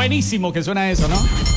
buenísimo que suena eso, ¿no?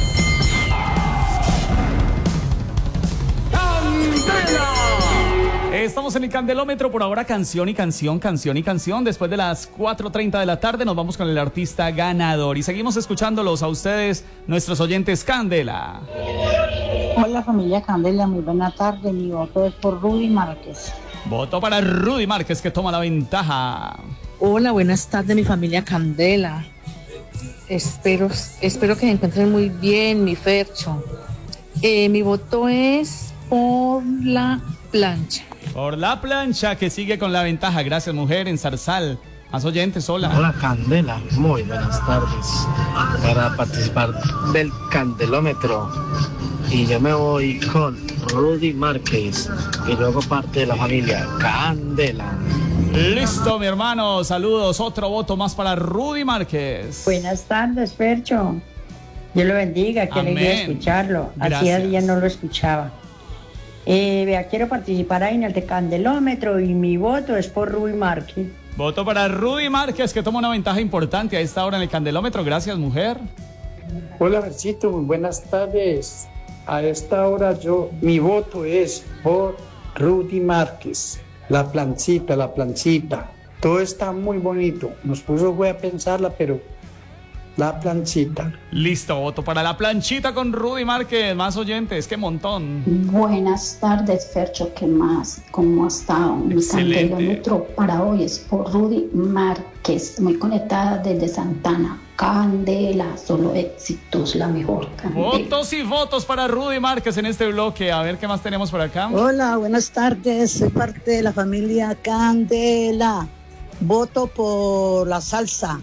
Estamos en el Candelómetro, por ahora canción y canción. Después de las 4:30 de la tarde nos vamos con el artista ganador y seguimos escuchándolos a ustedes, nuestros oyentes Candela. Hola familia Candela, muy buena tarde, mi voto es por Rudy Márquez. Voto para Rudy Márquez, que toma la ventaja. Hola, buenas tardes mi familia Candela. Espero que me encuentren muy bien, mi Fercho. Mi voto es por la plancha. Por la plancha, que sigue con la ventaja. Gracias, mujer, en Zarzal. Más oyentes, hola. Hola Candela, muy buenas tardes. Para participar del Candelómetro. Y yo me voy con Rudy Márquez. Y luego parte de la familia Candela. Listo, mi hermano. Saludos. Otro voto más para Rudy Márquez. Buenas tardes, Fercho. Dios lo bendiga, qué alegría escucharlo. Hacía días no lo escuchaba. Quiero participar ahí en el de Candelómetro y mi voto es por Rudy Márquez. Voto para Rudy Márquez, que toma una ventaja importante a esta hora en el Candelómetro. Gracias, mujer. Hola, Versito, muy buenas tardes. A esta hora mi voto es por Rudy Márquez. La plancita. Todo está muy bonito. Nos puso fue a pensarla, pero la planchita. Listo, voto para la planchita con Rudy Márquez. Más oyentes, qué montón. Buenas tardes, Fercho, ¿qué más? ¿Cómo ha estado? Mi Candelómetro para hoy es por Rudy Márquez. Muy conectada desde Santana. Candela, solo éxitos, la mejor Candela. Votos y votos para Rudy Márquez en este bloque. A ver qué más tenemos por acá. Hola, buenas tardes. Soy parte de la familia Candela. Voto por la salsa.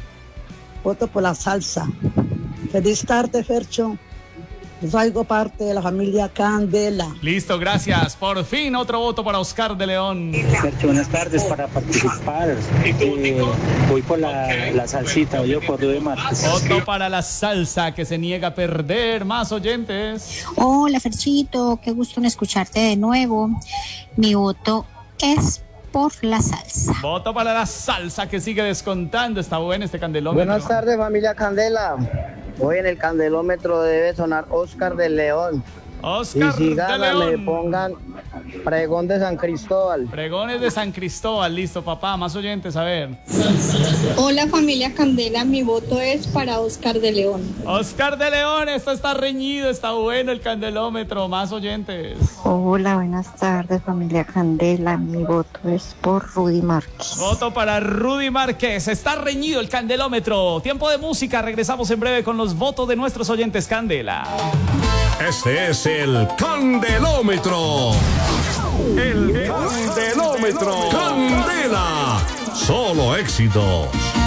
Feliz tarde, Fercho. Yo hago parte de la familia Candela. Listo, gracias. Por fin otro voto para Oscar de León. Fercho, buenas tardes. Para participar voy por la salsita, yo por Rudy Márquez. Voto para la salsa, que se niega a perder. Más oyentes. Hola, Ferchito, qué gusto en escucharte de nuevo. Mi voto es por la salsa. Voto para la salsa, que sigue descontando. Está bueno este Candelómetro. Buenas tardes, familia Candela. Hoy en el Candelómetro debe sonar Oscar de León. Oscar y si de León. Me pongan Pregón de San Cristóbal. Pregones de San Cristóbal. Listo, papá. Más oyentes, a ver. Hola, familia Candela. Mi voto es para Oscar de León. Oscar de León. Esto está reñido. Está bueno el Candelómetro. Más oyentes. Hola, buenas tardes, familia Candela. Mi voto es por Rudy Márquez. Voto para Rudy Márquez. Está reñido el Candelómetro. Tiempo de música. Regresamos en breve con los votos de nuestros oyentes Candela. Este es el Candelómetro. El Candelómetro. Candela. Solo éxitos.